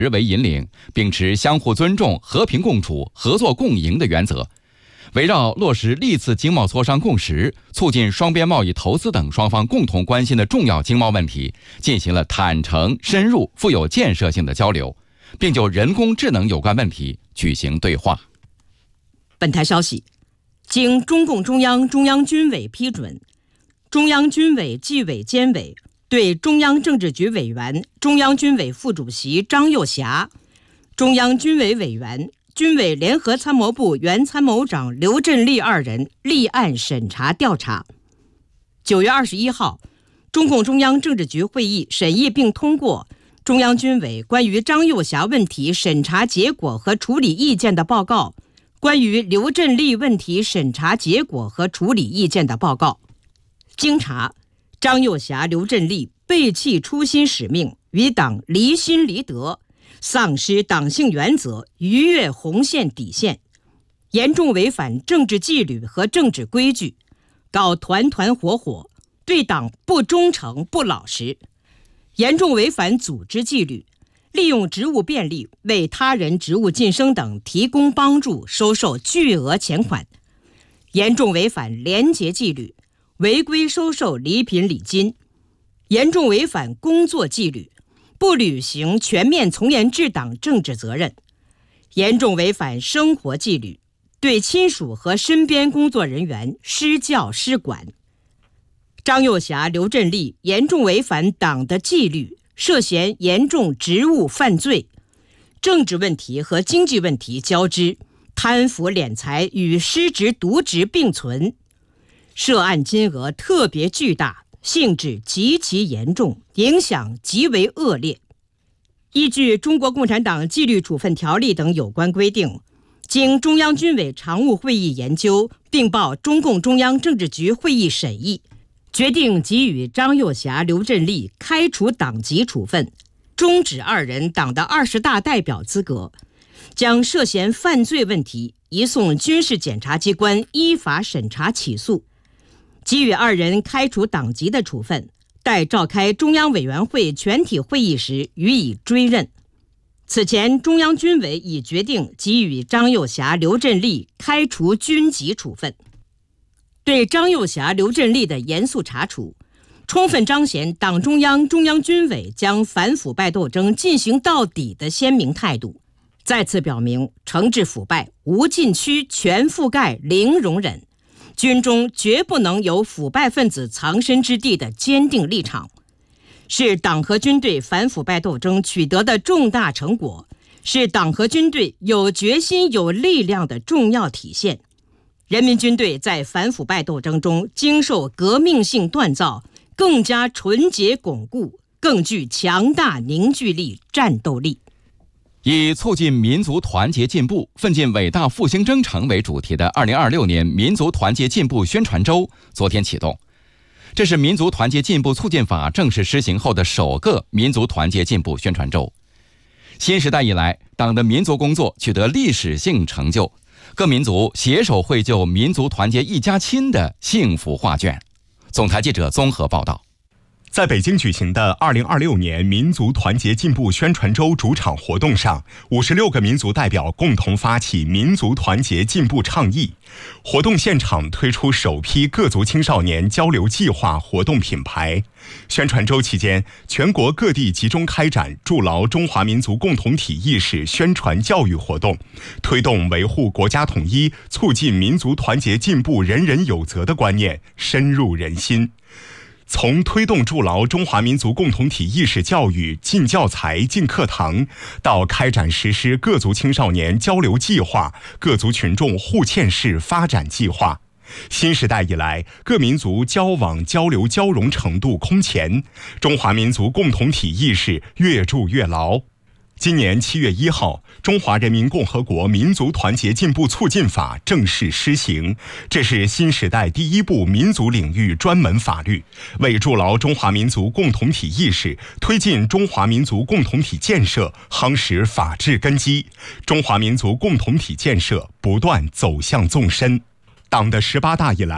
为引领，秉持相互尊重、和平共处、合作共赢的原则，围绕落实历次经贸磋商共识，促进双边贸易投资等双方共同关心的重要经贸问题，进行了坦诚、深入、富有建设性的交流，并就人工智能有关问题举行对话。 本台消息，经中共中央、中央军委批准，中央军委纪委监委对中央政治局委员、中央军委副主席张又侠、中央军委委员、军委联合参谋部原参谋长刘振立二人立案审查调查。9月21号，中共中央政治局会议审议并通过中央军委关于张又侠问题审查结果和处理意见的报告，关于刘振立问题审查结果和处理意见的报告。经查，张又侠、刘振立背弃初心使命，与党离心离德，丧失党性原则，逾越红线底线，严重违反政治纪律和政治规矩，搞团团伙伙，对党不忠诚不老实，严重违反组织纪律，利用职务便利为他人职务晋升等提供帮助，收受巨额钱款，严重违反廉洁纪律，违规收受礼品礼金，严重违反工作纪律，不履行全面从严治党政治责任，严重违反生活纪律，对亲属和身边工作人员施教施管。张又侠、刘振立严重违反党的纪律，涉嫌严重职务犯罪，政治问题和经济问题交织，贪腐敛财与失职渎职并存，涉案金额特别巨大，性质极其严重，影响极为恶劣。依据《中国共产党纪律处分条例》等有关规定，经中央军委常务会议研究，并报中共中央政治局会议审议，决定给予张又侠、刘振立开除党籍处分，终止二人党的20大代表资格，将涉嫌犯罪问题移送军事检察机关依法审查起诉，给予二人开除党籍的处分，待召开中央委员会全体会议时予以追认。此前，中央军委已决定给予张又侠、刘振立开除军籍处分。对张又侠、刘振立的严肃查处，充分彰显党中央、中央军委将反腐败斗争进行到底的鲜明态度，再次表明惩治腐败无禁区、全覆盖、零容忍，军中绝不能有腐败分子藏身之地的坚定立场，是党和军队反腐败斗争取得的重大成果，是党和军队有决心、有力量的重要体现。人民军队在反腐败斗争中经受革命性锻造，更加纯洁巩固，更具强大凝聚力、战斗力。 以促进民族团结进步、奋进伟大复兴征程为主题的2026年民族团结进步宣传周昨天启动。这是民族团结进步促进法正式施行后的首个民族团结进步宣传周。新时代以来，党的民族工作取得历史性成就，各民族携手绘就民族团结一家亲的幸福画卷。总台记者综合报道。 在北京举行的2026年民族团结进步宣传周主场活动上，56个民族代表共同发起民族团结进步倡议。活动现场推出首批各族青少年交流计划活动品牌。宣传周期间，全国各地集中开展筑牢中华民族共同体意识宣传教育活动，推动维护国家统一、促进民族团结进步人人有责的观念深入人心。从推动筑牢中华民族共同体意识教育进教材、进课堂，到开展实施各族青少年交流计划、各族群众互嵌式发展计划，新时代以来，各民族交往交流交融程度空前，中华民族共同体意识越筑越牢。今年7月1号，《中华人民共和国民族团结进步促进法》正式施行，这是新时代第一部民族领域专门法律，为筑牢中华民族共同体意识、推进中华民族共同体建设夯实法治根基，中华民族共同体建设不断走向纵深。党的18大以来，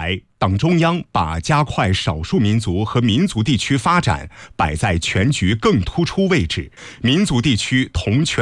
党中央把加快少数民族和民族地区发展摆在全局更突出位置，民族地区同全